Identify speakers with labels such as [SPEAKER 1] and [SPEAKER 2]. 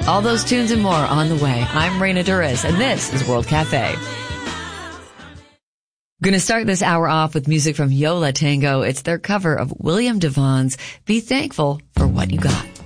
[SPEAKER 1] All those tunes and more on the way. I'm Raina Duras, and this is World Cafe. Going to start this hour off with music from Yo La Tengo. It's their cover of William DeVon's Be Thankful for What You Got.